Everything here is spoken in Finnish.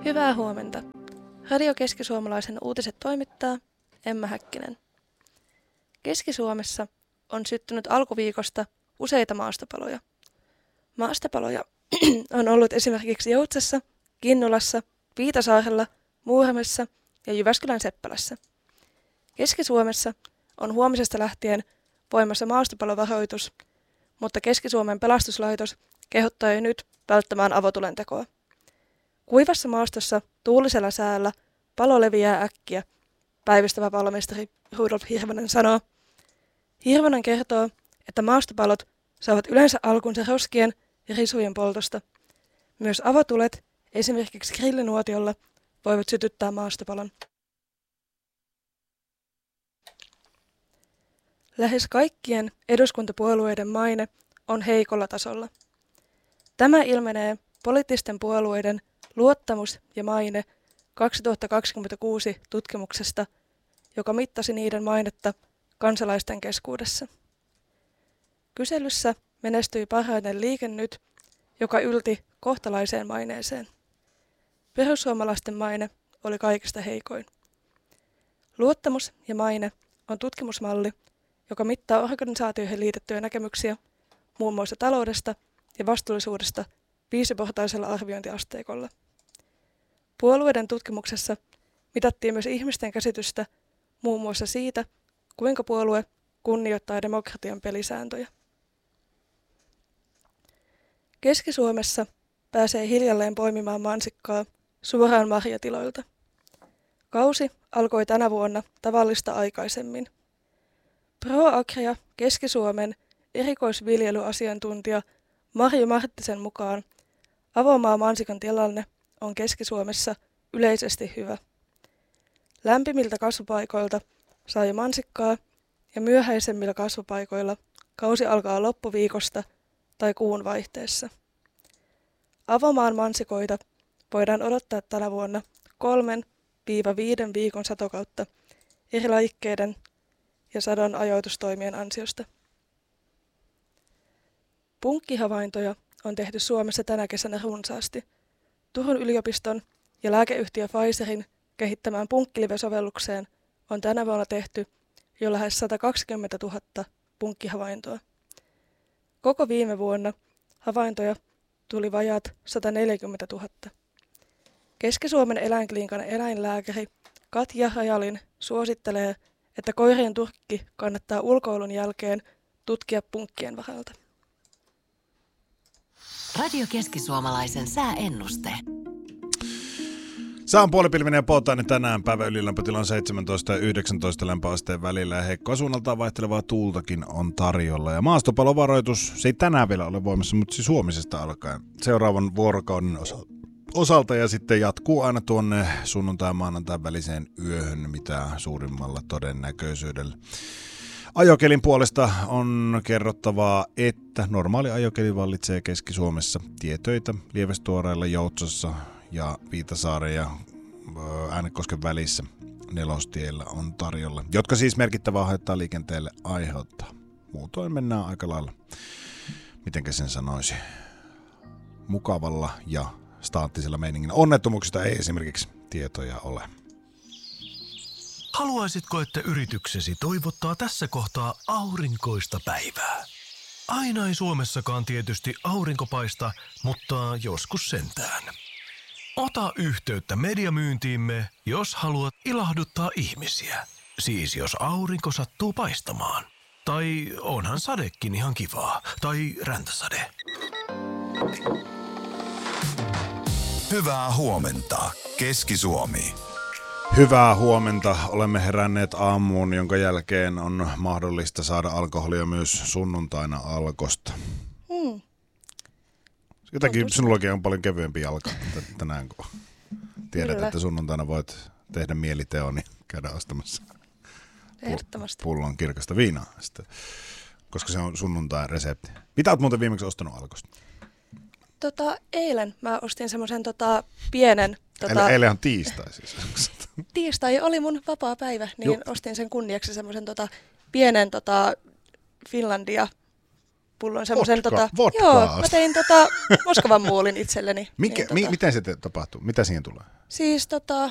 Hyvää huomenta. Radio Keski-Suomalaisen uutiset toimittaa Emma Häkkinen. Keski-Suomessa on syttynyt alkuviikosta useita maastopaloja. Maastopaloja on ollut esimerkiksi Joutsassa, Kinnulassa, Viitasaarella, Muurhamessa ja Jyväskylän Seppälässä. Keski-Suomessa on huomisesta lähtien voimassa maastopalovaroitus, mutta Keski-Suomen pelastuslaitos kehottaa jo nyt välttämään avotulentekoa. Kuivassa maastossa tuulisella säällä palo leviää äkkiä, päivystävä palomestari Rudolf Hirvonen sanoo. Hirvonen kertoo, että maastopalot saavat yleensä alkunsa roskien ja risujen poltosta. Myös avotulet, esimerkiksi grillinuotiolla, voivat sytyttää maastopalon. Lähes kaikkien eduskuntapuolueiden maine on heikolla tasolla. Tämä ilmenee poliittisten puolueiden luottamus ja maine 2026 tutkimuksesta, joka mittasi niiden mainetta kansalaisten keskuudessa. Kyselyssä menestyi parhaiten Liike Nyt, joka ylti kohtalaiseen maineeseen. Perussuomalaisten maine oli kaikista heikoin. Luottamus ja maine on tutkimusmalli, joka mittaa organisaatioihin liitettyjä näkemyksiä muun muassa taloudesta ja vastuullisuudesta 5-portaisella arviointiasteikolla. Puolueiden tutkimuksessa mitattiin myös ihmisten käsitystä muun muassa siitä, kuinka puolue kunnioittaa demokratian pelisääntöjä. Keski-Suomessa pääsee hiljalleen poimimaan mansikkaa suoraan marjatiloilta. Kausi alkoi tänä vuonna tavallista aikaisemmin. ProAgria Keski-Suomen erikoisviljelyasiantuntija Marjo Marttisen mukaan avomaa mansikan tilanne on Keski-Suomessa yleisesti hyvä. Lämpimiltä kasvupaikoilta saa jo mansikkaa ja myöhäisemmillä kasvupaikoilla kausi alkaa loppuviikosta tai kuun vaihteessa. Avomaan mansikoita voidaan odottaa tänä vuonna 3-5 viikon satokautta eri lajikkeiden ja sadon ajoitustoimien ansiosta. Punkkihavaintoja on tehty Suomessa tänä kesänä runsaasti. Turun yliopiston ja lääkeyhtiö Pfizerin kehittämään punkkilive-sovellukseen on tänä vuonna tehty jo lähes 120 000 punkkihavaintoa. Koko viime vuonna havaintoja tuli vajaat 140 000. Keski-Suomen eläinklinikan eläinlääkäri Katja Rajalin suosittelee, että koirien turkki kannattaa ulkoilun jälkeen tutkia punkkien varalta. Radio Keski-Suomalaisen sääennuste. Sään puolipilvinen ja poltainen tänään. Päivän ylilämpötila on 17 ja 19 lämpöasteen välillä ja heikkoa suunnaltaan vaihtelevaa tuultakin on tarjolla. Ja maastopalovaroitus, se ei tänään vielä ole voimassa, mutta siis huomisesta alkaen seuraavan vuorokauden osalta ja sitten jatkuu aina tuonne sunnuntai- ja maanantain väliseen yöhön, mitä suurimmalla todennäköisyydellä. Ajokelin puolesta on kerrottavaa, että normaali ajokeli vallitsee Keski-Suomessa. Tietöitä Lievestuoreilla, Joutsassa ja Viitasaaren ja Äänekosken välissä nelostiellä on tarjolla, jotka siis merkittävää haittaa liikenteelle aiheuttaa. Muutoin mennään aika lailla, mitenkä sen sanoisi, mukavalla ja staattisella meiningillä. Onnettomuuksista ei esimerkiksi tietoja ole. Haluaisitko, että yrityksesi toivottaa tässä kohtaa aurinkoista päivää? Aina ei Suomessakaan tietysti aurinko paista, mutta joskus sentään. Ota yhteyttä mediamyyntiimme, jos haluat ilahduttaa ihmisiä. Siis jos aurinko sattuu paistamaan. Tai onhan sadekin ihan kivaa. Tai räntäsade. Hyvää huomenta, Keski-Suomi. Hyvää huomenta. Olemme heränneet aamuun, jonka jälkeen on mahdollista saada alkoholia myös sunnuntaina Alkosta. Jotenkin sinullakin on paljon kevyempi jalka tänään, kun tiedät, että sunnuntaina voit tehdä mieliteon, niin käydä ostamassa pullon kirkasta viinaa, sitten, koska se on sunnuntain resepti. Mitä olet muuten viimeksi ostanut Alkosta? Eilen mä ostin semmoisen pienen... Eilen on tiistai siis. Tiistai oli mun vapaa päivä, niin ostin sen kunniaksi semmoisen pienen Finlandia pullon semmoisen vodkaa. Joo, mä tein Moskovan muulin itselleni. Miten se tapahtuu? Mitä siihen tulee? Siis